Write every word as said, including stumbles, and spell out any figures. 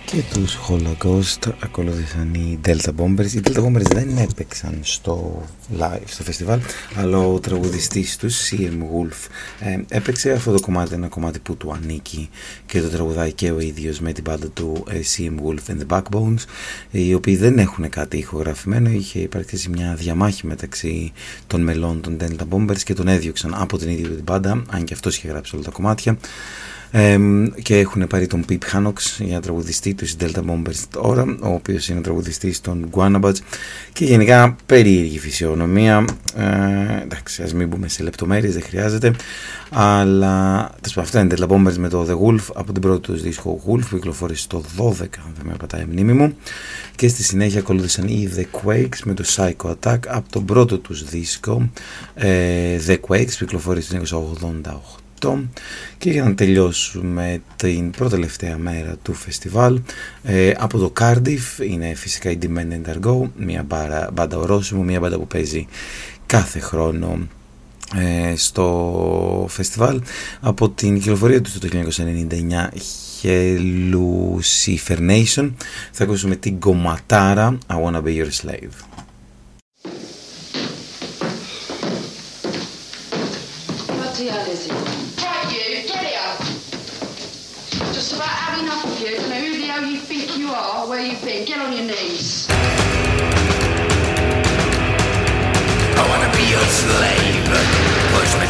Και τους Holocaust ακολούθησαν οι Delta Bombers. Οι Delta Bombers δεν έπαιξαν στο live, στο φεστιβάλ, αλλά ο τραγουδιστής τους, σι εμ Wolf, ε, έπαιξε αυτό το κομμάτι, ένα κομμάτι που του ανήκει και το τραγουδάει και ο ίδιος με την μπάντα του, ε, σι εμ Wolf and the Backbones, οι οποίοι δεν έχουν κάτι ηχογραφημένο. Είχε υπάρξει μια διαμάχη μεταξύ των μελών των Delta Bombers και τον έδιωξαν από την ίδια την μπάντα, αν και αυτός είχε γράψει όλα τα κομμάτια. Ε, και έχουν πάρει τον Pip Hanox για τραγουδιστή του Delta Bombers τώρα, ο οποίος είναι τραγουδιστής των Guanabats, και γενικά περίεργη φυσιονομία. Ε, εντάξει, ας μην μπούμε σε λεπτομέρειες, δεν χρειάζεται, αλλά αυτά είναι Delta Bombers με το The Wolf από την πρώτη τους δίσκο Wolf, που κυκλοφόρησε το δώδεκα, αν δεν με πατάει η μνήμη μου, και στη συνέχεια ακολούθησαν οι The Quakes με το Psycho Attack από τον πρώτο τους δίσκο, ε, The Quakes, που κυκλοφόρησε το εννιακόσια ογδόντα οκτώ. Και για να τελειώσουμε την πρώτη τελευταία μέρα του φεστιβάλ, ε, από το Cardiff είναι φυσικά η Demand and Argo, μια μπάντα ορόσημο, μια μπάντα που παίζει κάθε χρόνο ε, στο φεστιβάλ. Από την κυκλοφορία του το χίλια εννιακόσια ενενήντα εννιά, Lucifer Nation, θα ακούσουμε την κομματάρα I Wanna Be Your Slave. Where you been? Get on your knees. I wanna be your slave. Push me